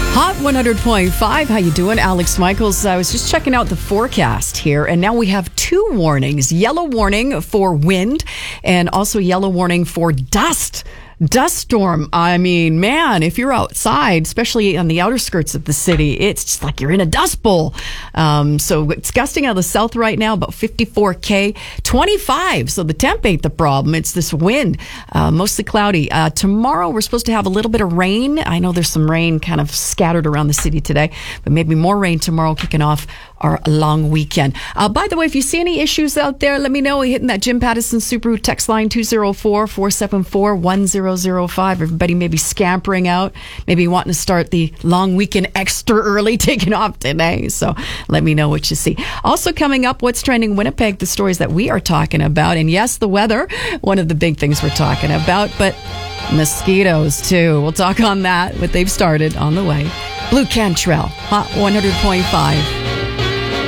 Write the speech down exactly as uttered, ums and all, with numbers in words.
Hot one hundred point five. How you doing? Alex Michaels. I was just checking out the forecast here, and now we have two warnings. Yellow warning for wind and also yellow warning for dust. Dust storm. I mean, man, if you're outside, especially on the outer skirts of the city, it's just like you're in a dust bowl. Um, so it's gusting out of the south right now, about fifty-four K, twenty-five. So the temp ain't the problem. It's this wind, uh, mostly cloudy. Uh, tomorrow we're supposed to have a little bit of rain. I know there's some rain kind of scattered around the city today, but maybe more rain tomorrow, kicking off our long weekend. Uh, by the way, if you see any issues out there, let me know. Hitting that Jim Pattison Subaru text line two oh four, four seven four, one zero zero five. Everybody maybe scampering out, maybe wanting to start the long weekend extra early, taking off today. So let me know what you see. Also coming up, what's trending Winnipeg, the stories that we are talking about. And yes, the weather, one of the big things we're talking about, but mosquitoes too. We'll talk on that, what they've started on the way. Blue Cantrell, Hot one hundred point five.